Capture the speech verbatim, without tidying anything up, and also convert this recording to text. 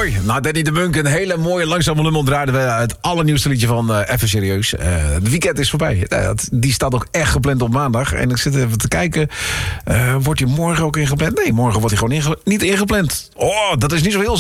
Mooi. Nou, Danny de Munk, een hele mooie langzame nummer draaiden we het allernieuwste liedje van uh, Even Serieus. Uh, het weekend is voorbij. Uh, die staat ook echt gepland op maandag. En ik zit even te kijken. Uh, wordt hij morgen ook ingepland? Nee, morgen wordt hij gewoon inge- niet ingepland. Oh, dat is niet zo heel